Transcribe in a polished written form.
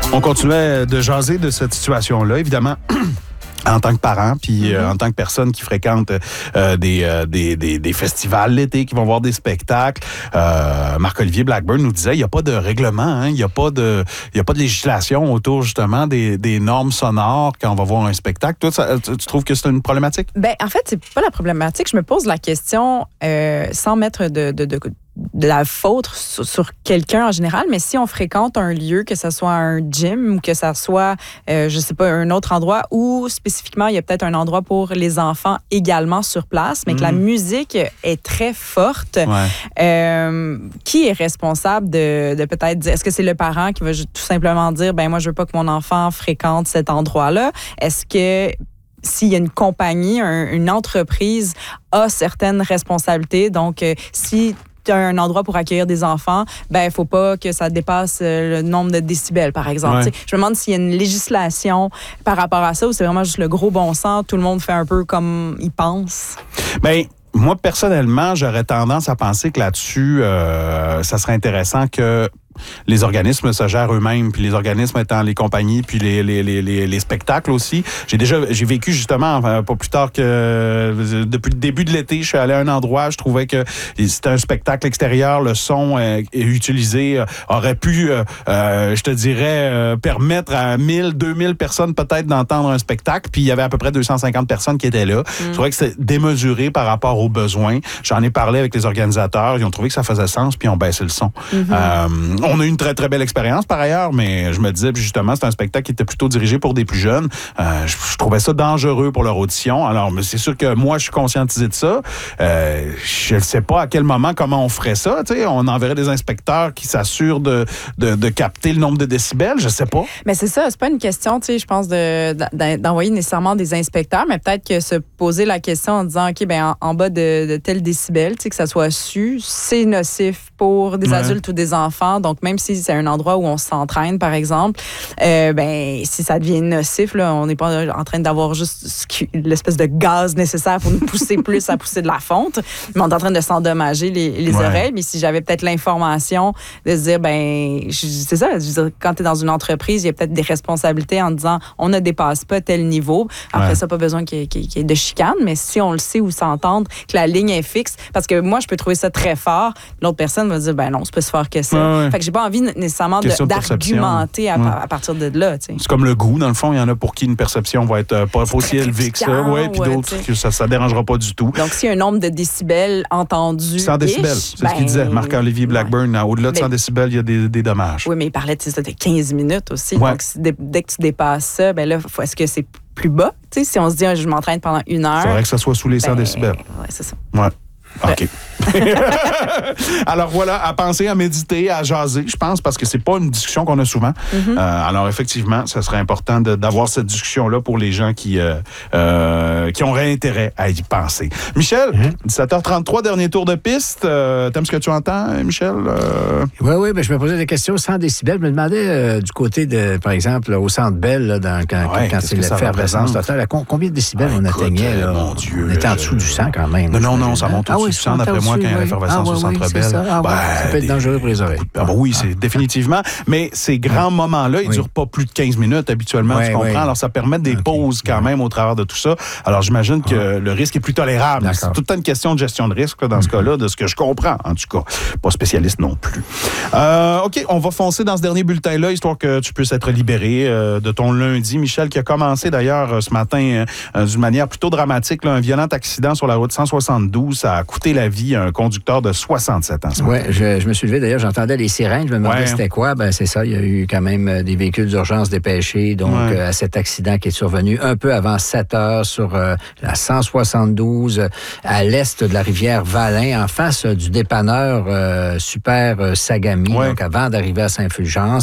On continuait de jaser de cette situation-là, évidemment. En tant que parent, puis en tant que personne qui fréquente des festivals l'été, qui vont voir des spectacles, Marc-Olivier Blackburn nous disait, il n'y a pas de règlement, il n'y a pas de législation autour justement des normes sonores quand on va voir un spectacle. Toi, tu trouves que c'est une problématique? Ben, en fait, c'est pas la problématique. Je me pose la question sans mettre de la faute sur quelqu'un en général, mais si on fréquente un lieu, que ce soit un gym ou que ce soit, je sais pas, un autre endroit où spécifiquement il y a peut-être un endroit pour les enfants également sur place, mais que la musique est très forte, qui est responsable de peut-être dire, est-ce que c'est le parent qui va tout simplement dire, ben moi je veux pas que mon enfant fréquente cet endroit-là? Est-ce que s'il y a une compagnie, une entreprise a certaines responsabilités, donc si un endroit pour accueillir des enfants, ben il faut pas que ça dépasse le nombre de décibels, par exemple. Ouais. Je me demande s'il y a une législation par rapport à ça ou c'est vraiment juste le gros bon sens, tout le monde fait un peu comme il pense. Ben moi, personnellement, j'aurais tendance à penser que là-dessus, ça serait intéressant que les organismes se gèrent eux-mêmes, puis les organismes étant les compagnies, puis les spectacles aussi. J'ai vécu justement, pas plus tard que depuis le début de l'été, je suis allé à un endroit, je trouvais que c'était un spectacle extérieur, le son utilisé aurait pu, je te dirais, permettre à 1000, 2000 personnes peut-être d'entendre un spectacle, puis il y avait à peu près 250 personnes qui étaient là. Je trouvais que c'était démesuré par rapport aux besoins. J'en ai parlé avec les organisateurs, ils ont trouvé que ça faisait sens, puis ils ont baissé le son. On a eu une très, très belle expérience par ailleurs, mais je me disais justement, c'est un spectacle qui était plutôt dirigé pour des plus jeunes. Je trouvais ça dangereux pour leur audition. Alors, c'est sûr que moi, je suis conscientisé de ça. Je ne sais pas à quel moment, comment on ferait ça. T'sais, on enverrait des inspecteurs qui s'assurent de capter le nombre de décibels. Je sais pas. Mais c'est ça, c'est pas une question, je pense, d'envoyer nécessairement des inspecteurs, mais peut-être que se poser la question en disant, OK, ben en bas de tel décibel, que ça soit su, c'est nocif pour des adultes ou des enfants. Donc, même si c'est un endroit où on s'entraîne, par exemple, ben si ça devient nocif, là, on n'est pas en train d'avoir juste l'espèce de gaz nécessaire pour nous pousser plus à pousser de la fonte, mais on est en train de s'endommager les oreilles. Mais si j'avais peut-être l'information de se dire, ben c'est ça, je veux dire, quand tu es dans une entreprise, il y a peut-être des responsabilités en disant, on ne dépasse pas tel niveau. Après ça, pas besoin qu'il y ait de chicane, mais si on le sait ou s'entendre, que la ligne est fixe, parce que moi, je peux trouver ça très fort, l'autre personne va dire, ben non, c'est pas si fort que ça. Fait que j'ai pas envie nécessairement d'argumenter à partir de là. T'sais. C'est comme le goût, dans le fond. Il y en a pour qui une perception va être pas aussi élevée que ça. Puis d'autres, que ça dérangera pas du tout. Donc, s'il y a un nombre de décibels entendus... 100 décibels, c'est ce qu'il disait, Marc-Olivier Blackburn. Au-delà de 100 décibels, il y a des dommages. Oui, mais il parlait de 15 minutes aussi. Donc, dès que tu dépasses ça, ben là, est-ce que c'est plus bas? T'sais, si on se dit, je m'entraîne pendant 1 heure... Il faudrait que ça soit sous les 100 décibels. Oui, c'est ça. Ouais. OK. Alors voilà, à penser, à méditer, à jaser, je pense, parce que c'est pas une discussion qu'on a souvent. Alors effectivement, ce serait important d'avoir cette discussion-là pour les gens qui auraient intérêt à y penser. Michel, 17h33, dernier tour de piste. T'aimes ce que tu entends, Michel? Oui, ben, je me posais des questions 100 décibels. Je me demandais du côté de, par exemple, au Centre Bell, quand c'est l'effervescence totale, combien de décibels on atteignait? Là? Mon Dieu. On était en dessous du 100 quand même. Non, ça monte au-dessus du 100, d'après moi, quand il y a l'effervescence au Centre Bell. Ça peut être dangereux pour les oreilles. Oui, c'est définitivement. Mais ces grands moments-là, ils ne durent pas plus de 15 minutes habituellement, tu comprends? Alors, ça permet des pauses quand même au travers de tout ça. Alors, j'imagine que le risque est plus tolérable. D'accord. C'est toute une question de gestion de risque là, dans ce cas-là, de ce que je comprends, en tout cas. Pas spécialiste non plus. OK, on va foncer dans ce dernier bulletin-là, histoire que tu puisses être libéré de ton lundi. Michel, qui a commencé d'ailleurs ce matin d'une manière plutôt dramatique, là, un violent accident sur la route 172. Ça a coûté la vie à un conducteur de 67 ans. Oui, je me suis levé. D'ailleurs, j'entendais les sirènes. Je me demandais c'était quoi. Ben, c'est ça. Il y a eu quand même des véhicules d'urgence dépêchés. Donc, à cet accident qui est survenu un peu avant 7 heures sur la 172 à l'est de la rivière Valin, en face du dépanneur Super Sagami. Donc, avant d'arriver à Saint-Fulgence.